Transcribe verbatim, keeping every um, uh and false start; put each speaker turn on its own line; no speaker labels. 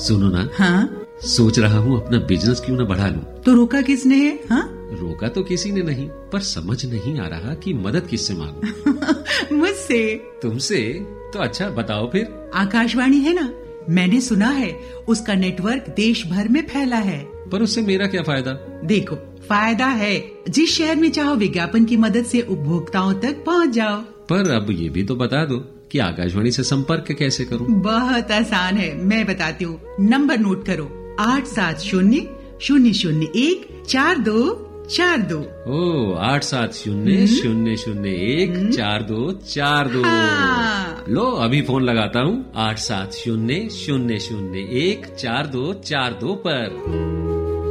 सुनो ना।
हाँ?
सोच रहा हूँ अपना बिजनेस क्यों न बढ़ा लूं।
तो रोका किसने है? हाँ?
रोका तो किसी ने नहीं, पर समझ नहीं आ रहा कि मदद किससे मांगूं।
मुझसे।
तुमसे? तो अच्छा बताओ फिर।
आकाशवाणी है ना, मैंने सुना है उसका नेटवर्क देश भर में फैला है।
पर उससे मेरा क्या फायदा?
देखो, फायदा है, जिस शहर में चाहो विज्ञापन की मदद से उपभोक्ताओं तक पहुंच जाओ।
पर अब ये भी तो बता दो कि आकाशवाणी से संपर्क कैसे करूं?
बहुत आसान है, मैं बताती हूँ। नंबर नोट करो, आठ सात शून्य शून्य शून्य एक चार दो चार दो।
ओ, आठ सात शून्य शून्य शून्य एक चार दो चार दो।
हाँ।
लो अभी फोन लगाता हूँ, आठ सात शून्य शून्य शून्य एक चार दो चार दो पर।